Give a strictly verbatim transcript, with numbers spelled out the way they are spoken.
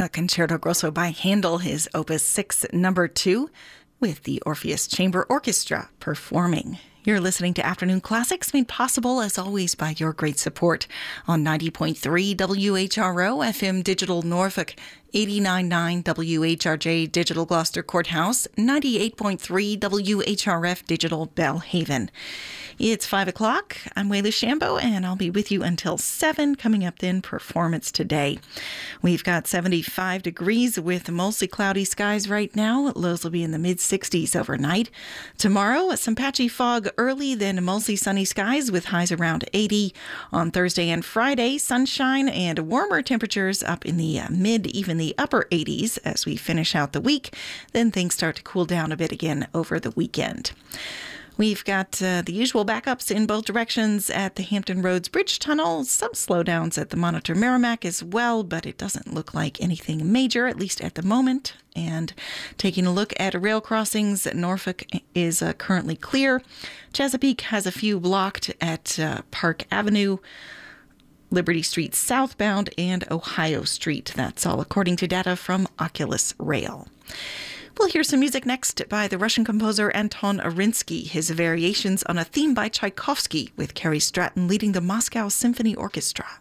A concerto grosso by Handel, his Opus six, number two, with the Orpheus Chamber Orchestra performing. You're listening to Afternoon Classics, made possible, as always, by your great support on ninety point three W H R O, F M Digital Norfolk, eighty-nine point nine W H R J Digital Gloucester Courthouse, ninety-eight point three W H R F Digital Bellhaven. It's five o'clock. I'm Wayla Shambo, and I'll be with you until seven. Coming up then, performance today. We've got seventy-five degrees with mostly cloudy skies right now. Lows will be in the mid sixties overnight. Tomorrow, some patchy fog early, then mostly sunny skies with highs around eighty. On Thursday and Friday, sunshine and warmer temperatures up in the mid, even the upper eighties as we finish out the week. Then things start to cool down a bit again over the weekend. We've got uh, the usual backups in both directions at the Hampton Roads Bridge Tunnel, some slowdowns at the Monitor Merrimack as well, but it doesn't look like anything major, at least at the moment. And taking a look at rail crossings, Norfolk is uh, currently clear. Chesapeake has a few blocked at uh, Park Avenue, Liberty Street southbound, and Ohio Street. That's all according to data from Oculus Rail. We'll hear some music next by the Russian composer Anton Arinsky, his variations on a theme by Tchaikovsky, with Carrie Stratton leading the Moscow Symphony Orchestra.